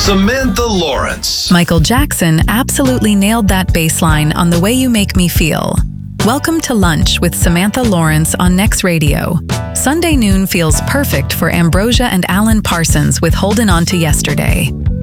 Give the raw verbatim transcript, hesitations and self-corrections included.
Samantha Lawrence. Michael Jackson absolutely nailed that bass line on The Way You Make Me Feel. Welcome to Lunch with Samantha Lawrence on Next Radio. Sunday noon feels perfect for Ambrosia and Alan Parsons with Holdin' On to Yesterday.